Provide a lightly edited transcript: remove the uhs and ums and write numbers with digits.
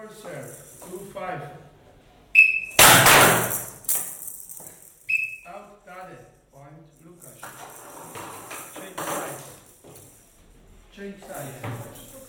first serve. 2-5. Out, got it. Point, Lucas. Change sides. Change sides.